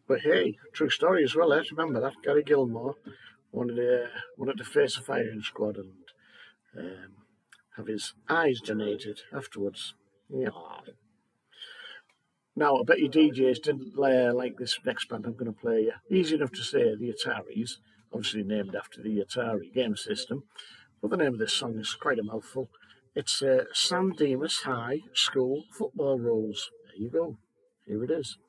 But hey, true story as well. Remember that Gary Gilmore wanted to face a firing squad and um, have his eyes donated afterwards. Yeah. Now, I bet you DJs didn't like this next band I'm going to play you. Easy enough to say, the Ataris, obviously named after the Atari game system. But the name of this song is quite a mouthful. It's San Dimas High School Football Rules. There you go. Here it is.